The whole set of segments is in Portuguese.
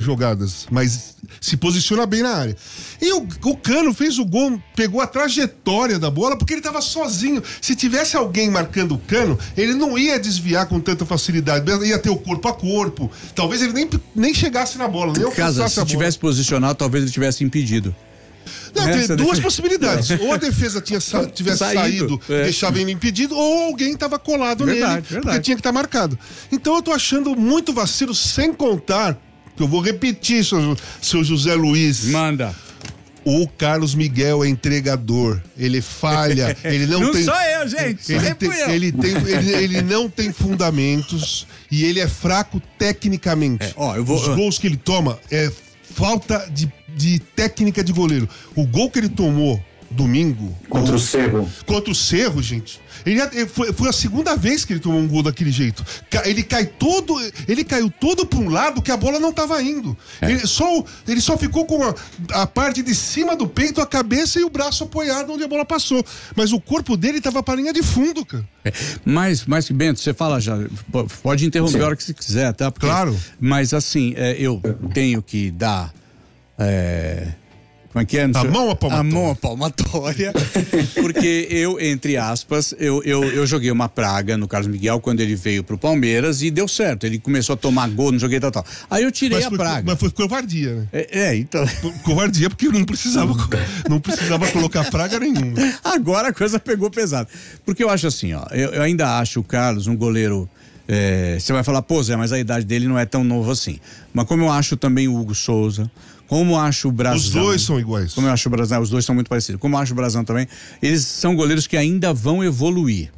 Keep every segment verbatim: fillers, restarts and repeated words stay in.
jogadas, mas se posiciona bem na área. E o, o Cano fez o gol, pegou a trajetória da bola, porque ele estava sozinho. Se tivesse alguém marcando o Cano, ele não ia desviar com tanta facilidade, ia ter o corpo a corpo. Talvez ele nem, nem chegasse na bola, nem alcançasse a bola. Se tivesse posicionado, talvez ele tivesse impedido. Não, tem duas defesa... possibilidades. Ou a defesa tinha sa... tivesse saído, saído é. deixava ele impedido, ou alguém estava colado verdade, nele, verdade. porque tinha que estar tá marcado. Então eu tô achando muito vacilo, sem contar, que eu vou repetir, seu, seu José Luiz. Manda. O Carlos Miguel é entregador, ele falha, ele não, não tem... Não sou eu, gente, ele, tem, eu. Ele, tem, ele, ele não tem fundamentos e ele é fraco tecnicamente. É, ó, eu vou... Os gols que ele toma é falta de, de técnica de goleiro. O gol que ele tomou domingo... Contra o Cerro. Contra o Cerro, gente. Ele, ele foi, foi a segunda vez que ele tomou um gol daquele jeito. Ele cai todo, ele caiu todo para um lado que a bola não estava indo. É. Ele, só, ele só ficou com a, a parte de cima do peito, a cabeça e o braço apoiado onde a bola passou. Mas o corpo dele estava para a linha de fundo, cara. É. Mas, mas, Bento, você fala já, pode interromper Sim. a hora que você quiser, tá? Porque, claro. Mas assim, é, eu tenho que dar... É... Como é que é? A mão à palmatória. A mão à palmatória. Porque eu, entre aspas, eu, eu, eu joguei uma praga no Carlos Miguel quando ele veio pro Palmeiras e deu certo. Ele começou a tomar gol, não joguei tal, tal. Aí eu tirei mas a foi, praga. Mas foi covardia, né? É, é então. Covardia porque não precisava, não precisava colocar praga nenhuma. Agora a coisa pegou pesado. Porque eu acho assim, ó, eu, eu ainda acho o Carlos um goleiro. É, você vai falar, pô, Zé, mas a idade dele não é tão novo assim. Mas como eu acho também o Hugo Souza, como acho o Brazão. Os dois são iguais. Como eu acho o Brazão, os dois são muito parecidos. Como eu acho o Brazão também, eles são goleiros que ainda vão evoluir.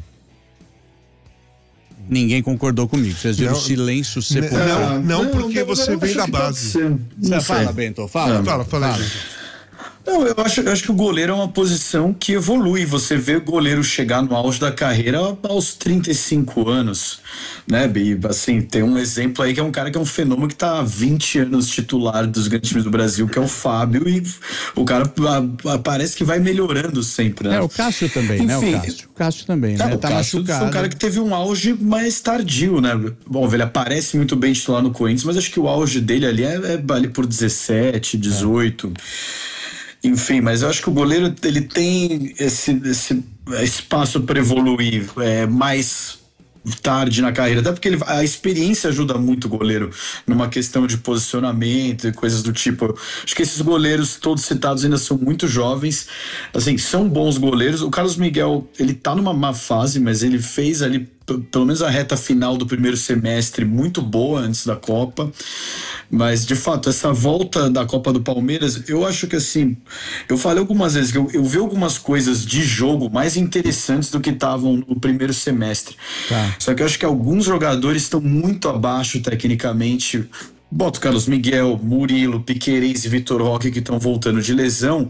Ninguém concordou comigo. Vocês viram o silêncio sepulcral. Não, não, porque não, você vem da base. Você fala, Bento, fala. Não, fala, fala. fala. Não, eu acho, eu acho que o goleiro é uma posição que evolui. Você vê o goleiro chegar no auge da carreira aos trinta e cinco anos, né, Bi? Assim, tem um exemplo aí que é um cara que é um fenômeno que tá há vinte anos titular dos grandes times do Brasil, que é o Fábio, e o cara a, a, parece que vai melhorando sempre, né? É, o Cássio também, Enfim, né? O Cássio. O Cássio também, né? O tá Cássio machucado. foi um cara que teve um auge mais tardio, né? Bom, ele aparece muito bem titular no Corinthians, mas acho que o auge dele ali é, é ali por dezessete, dezoito... É. Enfim, mas eu acho que o goleiro ele tem esse, esse espaço para evoluir é, mais tarde na carreira, até porque ele, a experiência ajuda muito o goleiro numa questão de posicionamento e coisas do tipo. Acho que esses goleiros todos citados ainda são muito jovens, assim, são bons goleiros. O Carlos Miguel, ele tá numa má fase, mas ele fez ali pelo menos a reta final do primeiro semestre muito boa antes da Copa, mas de fato essa volta da Copa do Palmeiras, eu acho que assim, eu falei algumas vezes que eu, eu vi algumas coisas de jogo mais interessantes do que estavam no primeiro semestre, tá. Só que eu acho que alguns jogadores estão muito abaixo tecnicamente. Bota o Carlos Miguel, Murilo, Piquerez e Vitor Roque que estão voltando de lesão.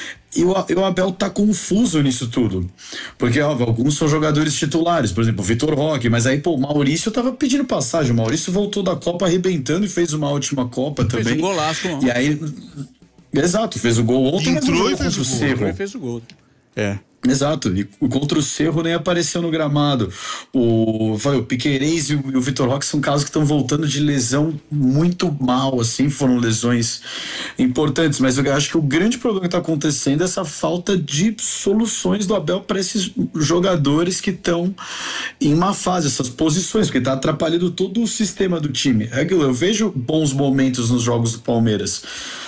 E o, o Abel tá confuso nisso tudo. Porque, ó, alguns são jogadores titulares, por exemplo, o Vitor Roque, mas aí, pô, o Maurício tava pedindo passagem. O Maurício voltou da Copa arrebentando e fez uma última Copa fez também. Fez um golaço, ó. E aí, exato, fez o gol ontem, entrou mas e fez o gol. Entrou e fez o gol. É. Exato, e contra o Cerro nem apareceu no gramado. O, o Piquerez e o, o Vitor Roque são casos que estão voltando de lesão muito mal, assim, foram lesões importantes, mas eu acho que o grande problema que está acontecendo é essa falta de soluções do Abel para esses jogadores que estão em má fase, essas posições, porque está atrapalhando todo o sistema do time. É que eu vejo bons momentos nos jogos do Palmeiras.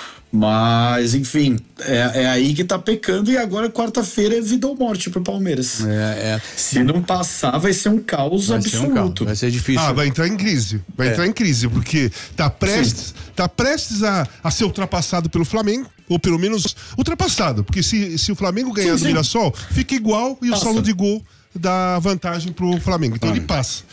Mas, enfim, é, é aí que tá pecando e agora quarta-feira é vida ou morte pro Palmeiras. É, é. Se não passar, vai ser um caos vai absoluto. Ser um caos. Vai ser difícil. Ah, vai entrar em crise. Vai é. entrar em crise, porque tá prestes, tá prestes a, a ser ultrapassado pelo Flamengo, ou pelo menos ultrapassado, porque se, se o Flamengo ganhar sim, do sim. Mirassol, fica igual e passa. O saldo de gol dá vantagem pro Flamengo. Então ah. ele passa.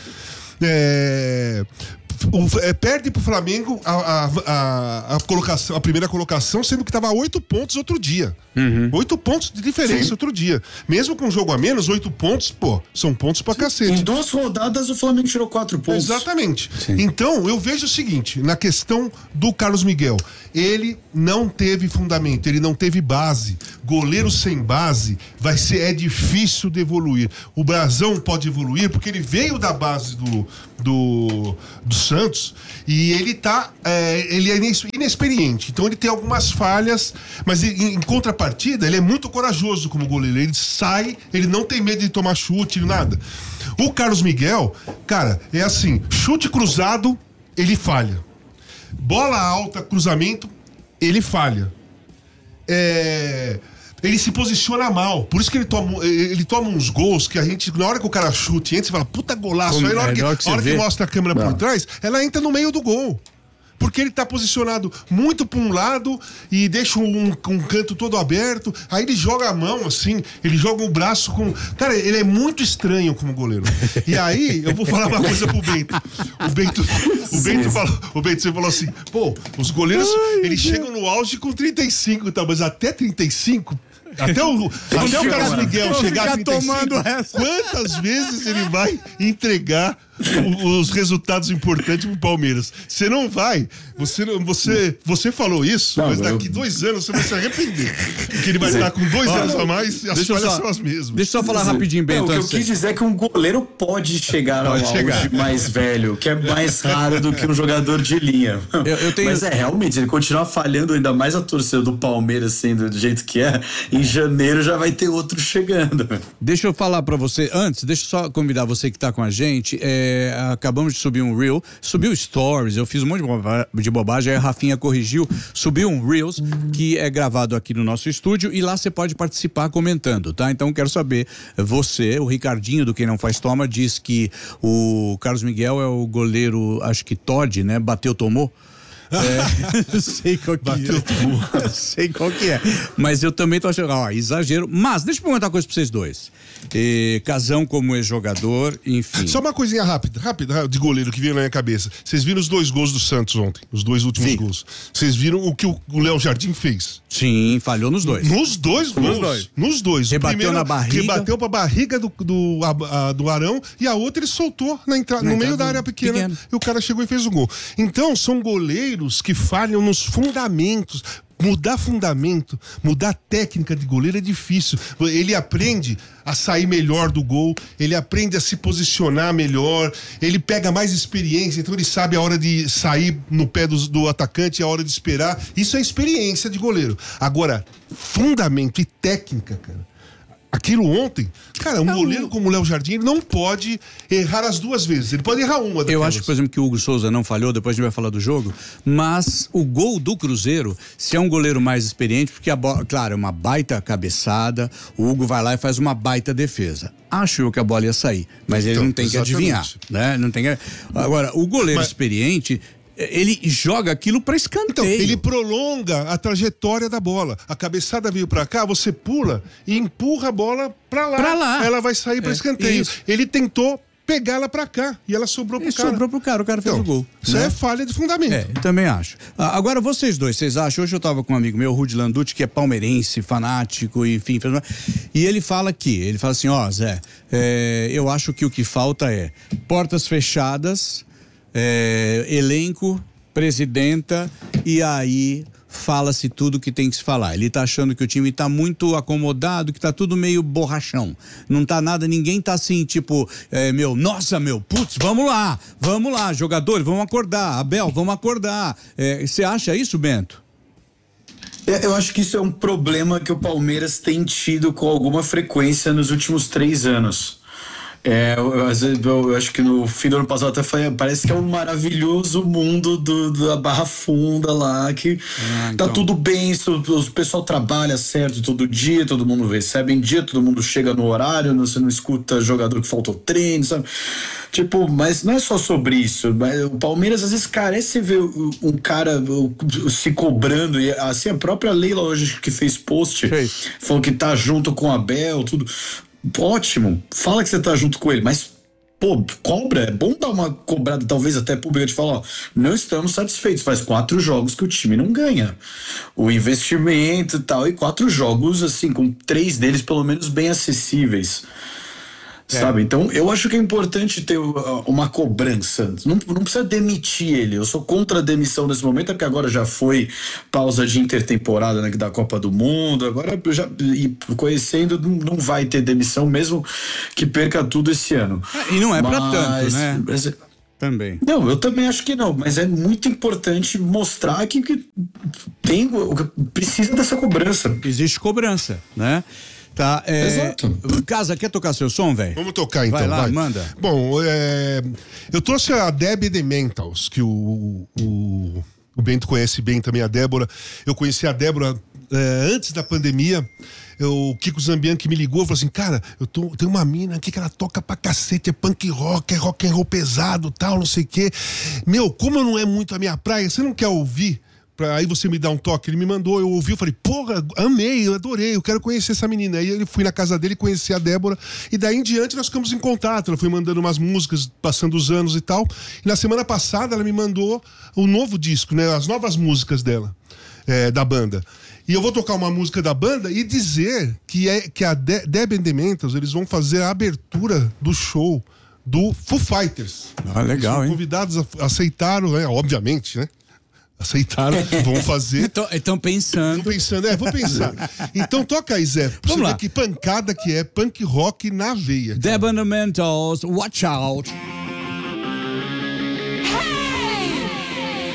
É... O, é, perde pro Flamengo a, a, a, a, colocação, a primeira colocação, sendo que estava a oito pontos outro dia. Uhum. Oito pontos de diferença Sim. outro dia. Mesmo com um jogo a menos, oito pontos, pô, são pontos pra Sim. cacete. Em duas rodadas o Flamengo tirou quatro pontos. Exatamente. Sim. Então, eu vejo o seguinte, na questão do Carlos Miguel, ele não teve fundamento, ele não teve base. Goleiro sem base vai ser, é difícil de evoluir. O Brazão pode evoluir porque ele veio da base do, do, do Santos, e ele tá é, ele é inexperiente, então ele tem algumas falhas, mas em, em contrapartida ele é muito corajoso como goleiro, ele sai, ele não tem medo de tomar chute, nada. O Carlos Miguel, cara, é assim, chute cruzado, ele falha. Bola alta, cruzamento, ele falha. É... Ele se posiciona mal. Por isso que ele toma, ele toma uns gols que a gente, na hora que o cara chute, entra e fala, puta golaço. Como, aí na hora, é, que, na hora que, a hora que mostra a câmera Não. por trás, ela entra no meio do gol. Porque ele tá posicionado muito para um lado e deixa um, um canto todo aberto. Aí ele joga a mão assim, ele joga o braço com. Cara, ele é muito estranho como goleiro. E aí, eu vou falar uma coisa pro Bento. O Bento, o Bento falou, o Bento você falou assim: pô, os goleiros, Ai, eles chegam no auge com trinta e cinco, tá? Mas até trinta e cinco. Até o, até o Carlos Miguel chegar a trinta e cinco, quantas vezes ele vai entregar o, os resultados importantes pro Palmeiras? Você não vai. Você, você, você falou isso, não, mas daqui eu... dois anos você vai se arrepender. Porque ele vai Sim. estar com dois Olha, anos a mais e as falhas são as mesmas. Deixa eu só falar rapidinho, Bento. Não, o que eu quis dizer é que um goleiro pode chegar pode ao chegar. auge mais velho, que é mais raro do que um jogador de linha. Eu, eu tenho... Mas é, realmente, ele continuar falhando ainda mais a torcida do Palmeiras, sendo do jeito que é, em janeiro já vai ter outro chegando. Deixa eu falar pra você, antes, deixa eu só convidar você que tá com a gente, é, acabamos de subir um Reel, subiu Stories, eu fiz um monte de bobagem, aí a Rafinha corrigiu, subiu um Reels que é gravado aqui no nosso estúdio e lá você pode participar comentando, tá? Então quero saber, você, o Ricardinho do Quem Não Faz Toma, diz que o Carlos Miguel é o goleiro, acho que Todd, né? Bateu, tomou. É, sei qual que Bateu é. sei qual que é. Mas eu também tô achando, ó, exagero. Mas deixa eu perguntar uma coisa pra vocês dois. E, Casão como ex-jogador, enfim. Só uma coisinha rápida, rápida, de goleiro que veio na minha cabeça. Vocês viram os dois gols do Santos ontem? Os dois últimos Sim. gols. Vocês viram o que o Léo Jardim fez? Sim, falhou nos dois. Nos dois gols. Nos dois. Nos dois. Rebateu o primeiro, na barriga. Rebateu pra barriga do, do, a, a, do Arão e a outra ele soltou na entra, na no meio da área pequena, pequena e o cara chegou e fez o gol. Então, são goleiros que falham nos fundamentos. Mudar fundamento, mudar técnica de goleiro é difícil. Ele aprende a sair melhor do gol, ele aprende a se posicionar melhor, ele pega mais experiência, então ele sabe a hora de sair no pé do, do atacante, a hora de esperar. Isso é experiência de goleiro. Agora, fundamento e técnica, cara. Aquilo ontem, cara, um não, goleiro como o Léo Jardim ele não pode errar as duas vezes. Ele pode errar uma daquelas. Eu acho, por exemplo, que o Hugo Souza não falhou, depois a gente vai falar do jogo, mas o gol do Cruzeiro, se é um goleiro mais experiente, porque a bola, claro, é uma baita cabeçada, o Hugo vai lá e faz uma baita defesa. Acho eu que a bola ia sair, mas então, ele não tem exatamente. que adivinhar, né? Não tem que... Agora, o goleiro mas... experiente... ele joga aquilo para escanteio. Então, ele prolonga a trajetória da bola. A cabeçada veio para cá, você pula e empurra a bola para lá. Pra lá. Ela vai sair para é, escanteio. Isso. Ele tentou pegar ela para cá e ela sobrou pro e cara. sobrou pro cara, o cara fez então, o gol. Isso né? é falha de fundamento. É, também acho. Ah, agora, vocês dois, vocês acham? Hoje eu tava com um amigo meu, o Rudy Landucci, que é palmeirense, fanático, enfim. E ele fala aqui, ele fala assim, ó, oh, Zé, é, eu acho que o que falta é portas fechadas, é, elenco, presidenta, e aí fala-se tudo que tem que se falar. Ele tá achando que o time tá muito acomodado, que tá tudo meio borrachão. Não tá nada, ninguém tá assim, tipo, é, meu, nossa, meu, putz, vamos lá, vamos lá, jogadores, vamos acordar, Abel, vamos acordar. Você é, acha isso, Bento? Eu acho que isso é um problema que o Palmeiras tem tido com alguma frequência nos últimos três anos. É, eu, eu, eu acho que no fim do ano passado até foi, parece que é um maravilhoso mundo do, da Barra Funda lá, que ah, então. tá tudo bem, o, o pessoal trabalha certo todo dia, todo mundo recebe em dia, todo mundo chega no horário, você não escuta jogador que faltou treino, sabe? Tipo, mas não é só sobre isso. O Palmeiras às vezes carece ver um cara se cobrando, e assim, a própria Leila hoje que fez post, Sim. falou que tá junto com o Abel, tudo. Ótimo, fala que você tá junto com ele, mas pô, cobra, é bom dar uma cobrada, talvez até pública, de falar, ó, não estamos satisfeitos, faz quatro jogos que o time não ganha, o investimento e tal, e quatro jogos assim, com três deles pelo menos bem acessíveis. É. Sabe? Então, eu acho que é importante ter uma cobrança. Não, não precisa demitir ele. Eu sou contra a demissão nesse momento, porque agora já foi pausa de intertemporada, né, da Copa do Mundo. Agora, já, e conhecendo, não, não vai ter demissão, mesmo que perca tudo esse ano. É, e não é Mas, pra tanto, né? Também. Não, eu também acho que não, mas é muito importante mostrar que, que tem, precisa dessa cobrança. Existe cobrança, né? Tá, é... Exato. Casa, quer tocar seu som, velho? Vamos tocar então, vai. lá, vai. manda. Bom, é... eu trouxe a Debbie The Mentals, que o, o, o Bento conhece bem também, a Débora. Eu conheci a Débora é, antes da pandemia. Eu, o Kiko Zambian que me ligou, falou assim, cara, eu tô, tem uma mina aqui que ela toca pra cacete, é punk rock, é rock and roll pesado, tal, não sei o quê. Meu, como não é muito a minha praia, você não quer ouvir? Pra, aí você me dá um toque. Ele me mandou, eu ouvi, eu falei, porra, amei, eu adorei, eu quero conhecer essa menina. Aí eu fui na casa dele, conheci a Débora, e daí em diante nós ficamos em contato. Ela foi mandando umas músicas, passando os anos e tal. E na semana passada ela me mandou o novo disco, né, as novas músicas dela, é, da banda. E eu vou tocar uma música da banda e dizer que, é, que a De- Debbie and the Mentals, eles vão fazer a abertura do show do Foo Fighters. Ah, legal, Os hein? convidados a- aceitaram, né, obviamente, né? Aceitaram, vão fazer. Estão pensando. Tô pensando, é, vou pensar. Então toca aí, Zé. Pra Vamos você lá. ver que pancada que é punk rock na veia. The Fundamentals, Watch Out.